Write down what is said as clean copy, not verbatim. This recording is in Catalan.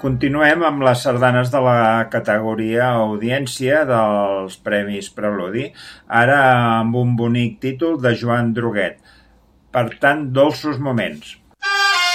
Continuem amb les sardanes de la categoria Audiència dels Premis Preludi, ara amb un bonic títol de Joan Druguet. Per tant, dolços moments.